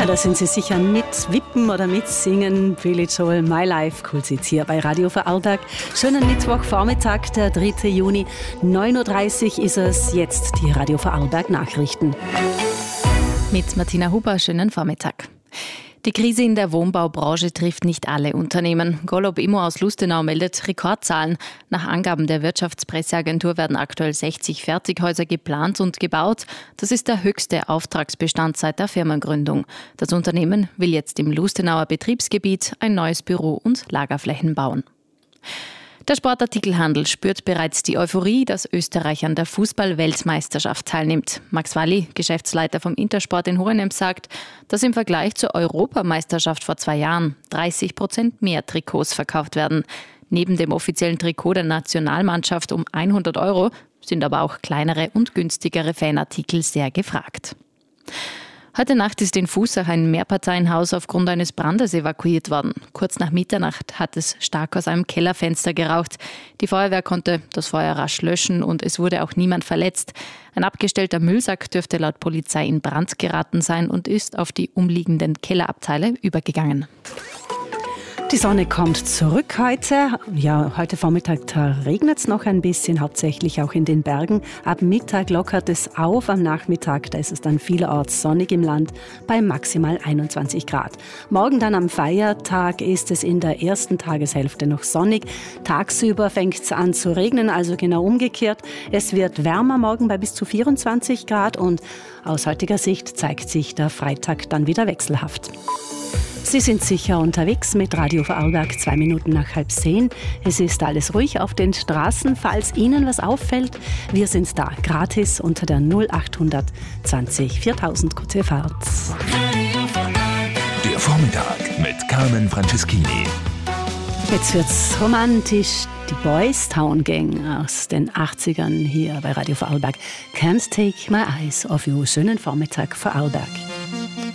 Ja, da sind Sie sicher mit wippen oder mitsingen. Billy Joel, My Life, cool sitzt hier bei Radio Vorarlberg. Schönen Mittwochvormittag, der 3. Juni, 9.30 Uhr ist es. Jetzt die Radio Vorarlberg Nachrichten. Mit Martina Huber, schönen Vormittag. Die Krise in der Wohnbaubranche trifft nicht alle Unternehmen. Golub Immo aus Lustenau meldet Rekordzahlen. Nach Angaben der Wirtschaftspresseagentur werden aktuell 60 Fertighäuser geplant und gebaut. Das ist der höchste Auftragsbestand seit der Firmengründung. Das Unternehmen will jetzt im Lustenauer Betriebsgebiet ein neues Büro- und Lagerflächen bauen. Der Sportartikelhandel spürt bereits die Euphorie, dass Österreich an der Fußball-Weltmeisterschaft teilnimmt. Max Walli, Geschäftsleiter vom Intersport in Hohenems, sagt, dass im Vergleich zur Europameisterschaft vor 2 Jahren 30% mehr Trikots verkauft werden. Neben dem offiziellen Trikot der Nationalmannschaft um 100 € sind aber auch kleinere und günstigere Fanartikel sehr gefragt. Heute Nacht ist in Fußach ein Mehrparteienhaus aufgrund eines Brandes evakuiert worden. Kurz nach Mitternacht hat es stark aus einem Kellerfenster geraucht. Die Feuerwehr konnte das Feuer rasch löschen und es wurde auch niemand verletzt. Ein abgestellter Müllsack dürfte laut Polizei in Brand geraten sein und ist auf die umliegenden Kellerabteile übergegangen. Die Sonne kommt zurück heute. Ja, heute Vormittag regnet es noch ein bisschen, hauptsächlich auch in den Bergen. Ab Mittag lockert es auf. Am Nachmittag, da ist es dann vielerorts sonnig im Land bei maximal 21 Grad. Morgen dann am Feiertag ist es in der ersten Tageshälfte noch sonnig. Tagsüber fängt es an zu regnen, also genau umgekehrt. Es wird wärmer morgen bei bis zu 24 Grad und aus heutiger Sicht zeigt sich der Freitag dann wieder wechselhaft. Sie sind sicher unterwegs mit Radio Vorarlberg, 2 Minuten nach 9:30. Es ist alles ruhig auf den Straßen. Falls Ihnen was auffällt, wir sind da, gratis unter der 0800 20 4000 kurze Fahrt. Der Vormittag mit Carmen Franceschini. Jetzt wird's romantisch. Die Boys Town Gang aus den 80ern hier bei Radio Vorarlberg. Can't take my eyes off you. Schönen Vormittag, Vorarlberg.